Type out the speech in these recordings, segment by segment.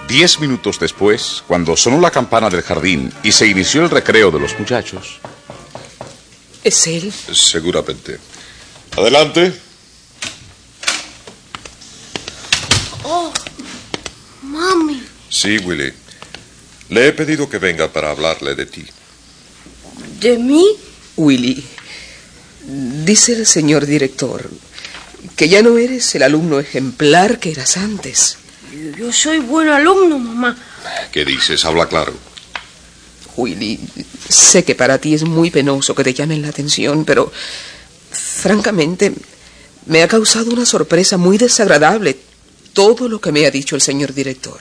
10 minutos después, cuando sonó la campana del jardín y se inició el recreo de los muchachos. ¿Es él? Seguramente. Adelante. Oh, mami. Sí, Willy. Le he pedido que venga para hablarle de ti. ¿De mí? Willy, dice el señor director que ya no eres el alumno ejemplar que eras antes. Yo soy buen alumno, mamá. ¿Qué dices? Habla claro. Willy, sé que para ti es muy penoso que te llamen la atención, pero francamente me ha causado una sorpresa muy desagradable todo lo que me ha dicho el señor director.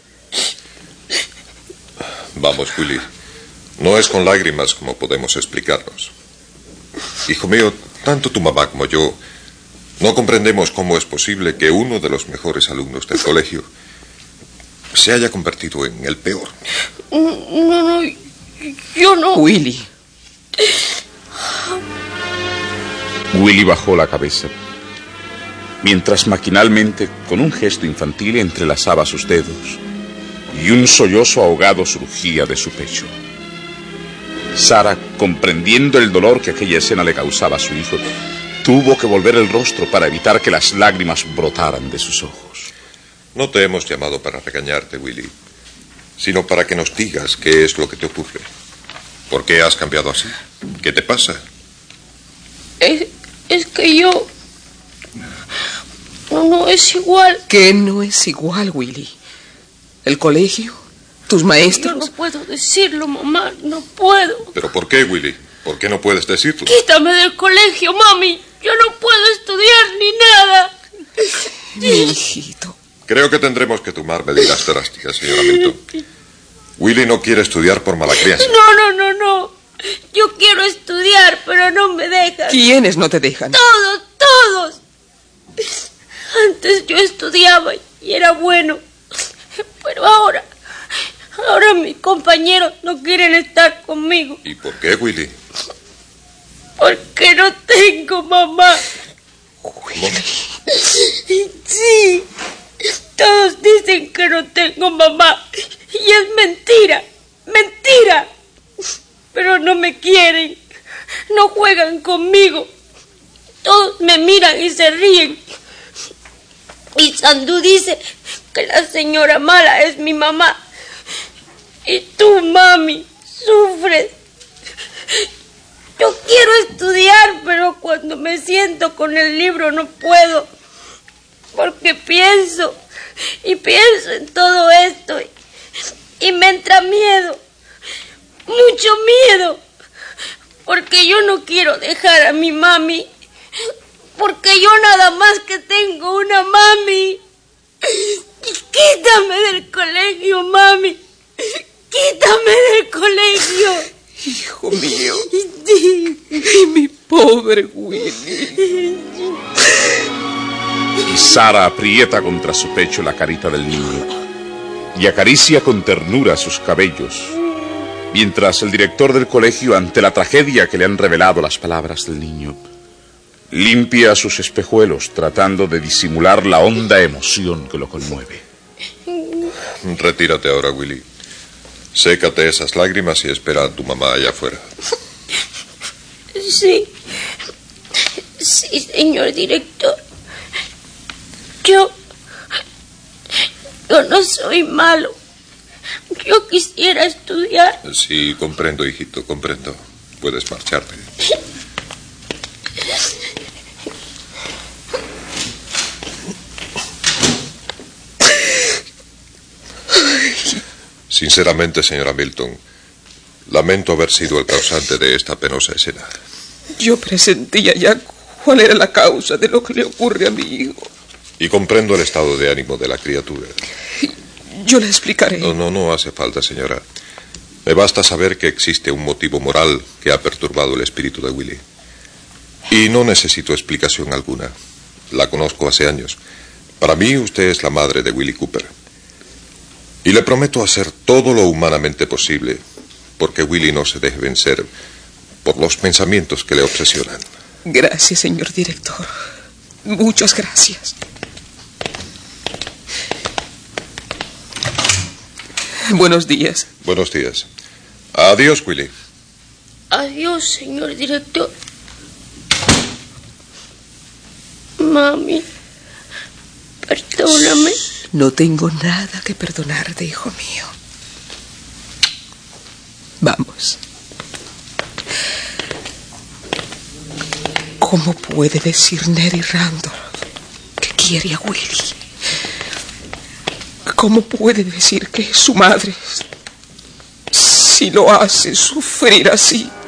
Vamos, Willy. No es con lágrimas como podemos explicarnos. Hijo mío, tanto tu mamá como yo no comprendemos cómo es posible que uno de los mejores alumnos del colegio se haya convertido en el peor. No, yo no. Willy. Willy bajó la cabeza, mientras maquinalmente, con un gesto infantil, entrelazaba sus dedos y un sollozo ahogado surgía de su pecho. Sara, comprendiendo el dolor que aquella escena le causaba a su hijo, tuvo que volver el rostro para evitar que las lágrimas brotaran de sus ojos. No te hemos llamado para regañarte, Willy, sino para que nos digas qué es lo que te ocurre. ¿Por qué has cambiado así? ¿Qué te pasa? Es que yo... No es igual. ¿Qué no es igual, Willy? ¿El colegio? ¿Tus maestros? Yo no puedo decirlo, mamá, no puedo. ¿Pero por qué, Willy? ¿Por qué no puedes decirlo? Quítame del colegio, mami. Yo no puedo estudiar ni nada. Mi hijito. Creo que tendremos que tomar medidas drásticas, señora Milton. Willy no quiere estudiar por mala crianza. No. Yo quiero estudiar, pero no me dejan. ¿Quiénes no te dejan? Todos. Antes yo estudiaba y era bueno. Pero ahora mis compañeros no quieren estar conmigo. ¿Y por qué, Willy? Porque no tengo mamá. Sí, todos dicen que no tengo mamá. Y es mentira. Pero no me quieren. No juegan conmigo. Todos me miran y se ríen. Y Sandú dice que la señora mala es mi mamá. Y tú, mami, sufres. Yo quiero estudiar, pero cuando me siento con el libro no puedo. Porque pienso en todo esto. Y me entra miedo. Mucho miedo. Porque yo no quiero dejar a mi mami. Porque yo nada más que tengo una mami. Quítame del colegio, mami. Quítame del colegio. Hijo mío. Y mi pobre Willy. Y Sara aprieta contra su pecho la carita del niño y acaricia con ternura sus cabellos, mientras el director del colegio, ante la tragedia que le han revelado las palabras del niño, limpia sus espejuelos tratando de disimular la honda emoción que lo conmueve. Retírate ahora, Willy. Sécate esas lágrimas y espera a tu mamá allá afuera. Sí, señor director. Yo no soy malo. Yo quisiera estudiar. Sí, comprendo, hijito, comprendo. Puedes marcharte. Sinceramente, señora Milton, lamento haber sido el causante de esta penosa escena. Yo presentía ya cuál era la causa de lo que le ocurre a mi hijo. Y comprendo el estado de ánimo de la criatura. Yo le explicaré. No hace falta, señora. Me basta saber que existe un motivo moral que ha perturbado el espíritu de Willy. Y no necesito explicación alguna. La conozco hace años. Para mí, usted es la madre de Willy Cooper. Y le prometo hacer todo lo humanamente posible porque Willy no se deje vencer por los pensamientos que le obsesionan. Gracias, señor director. Muchas gracias. Buenos días. Buenos días. Adiós, Willy. Adiós, señor director. Mami, perdóname. No tengo nada que perdonarte, hijo mío. Vamos. ¿Cómo puede decir Neddy Randolph que quiere a Willy? ¿Cómo puede decir que es su madre si lo hace sufrir así?